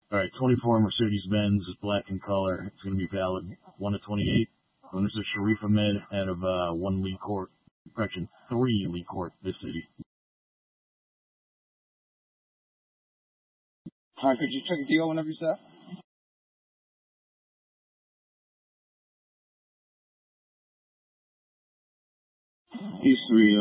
All right, 24 Mercedes-Benz is black in color. It's going to be valid 1 to 28. Owners of Sharif Ahmed out of 1 Lee Court, correction, 3 Lee Court, this city. All right, could you check a deal whenever you set? East 3,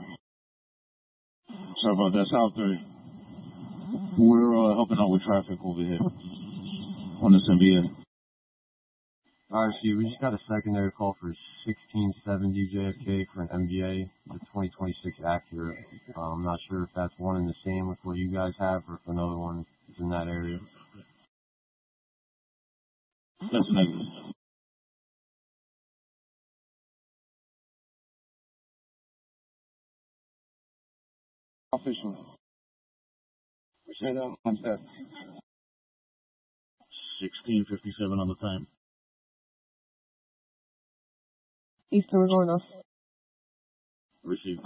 sorry about that, South 3. We're helping out with traffic over here on this MVA. RC, we just got a secondary call for 1670 JFK for an MVA, the 2026 Acura. I'm not sure if that's one and the same with what you guys have or if another one is in that area. That's negative. Official. We said that on set. 16:57 on the time. East Arizona. Received.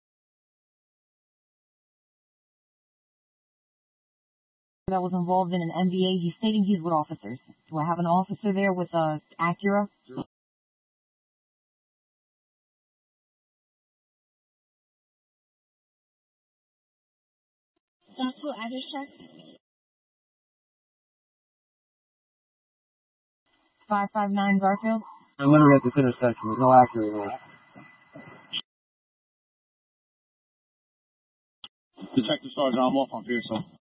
That was involved in an MVA. He's stating he's with officers. Do I have an officer there with a Acura? Sure. That's what address check? 559 Garfield. I'm literally at this intersection. There's no Acura there. Detective Sergeant, I'm off on Pearson.